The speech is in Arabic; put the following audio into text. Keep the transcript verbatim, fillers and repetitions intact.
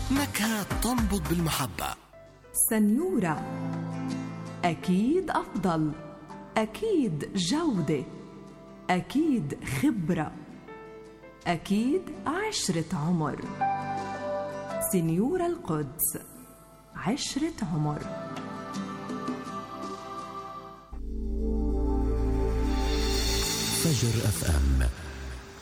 نكهات تنبض بالمحبة. سنيورة، أكيد أفضل، أكيد جودة، أكيد خبرة، أكيد عشرة عمر. سنيورة القدس، عشرة عمر. فجر أف أم.